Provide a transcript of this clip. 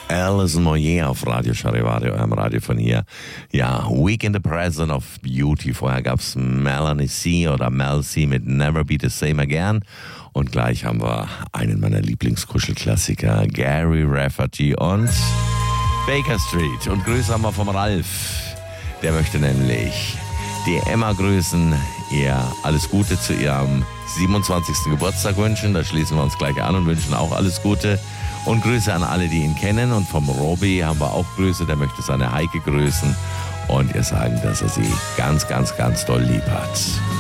Alison Moyet auf Radio Charivari, eurem Radio von hier. Ja, Week in the Present of Beauty. Vorher gab es Melanie C. oder Mel C. mit Never Be the Same Again. Und gleich haben wir einen meiner Lieblingskuschelklassiker, Gary Rafferty und Baker Street. Und Grüße haben wir vom Ralf. Der möchte nämlich die Emma grüßen, ihr alles Gute zu ihrem 27. Geburtstag wünschen. Da schließen wir uns gleich an und wünschen auch alles Gute. Und Grüße an alle, die ihn kennen. Und vom Robi haben wir auch Grüße. Der möchte seine Heike grüßen und ihr sagen, dass er sie ganz, ganz, ganz doll lieb hat.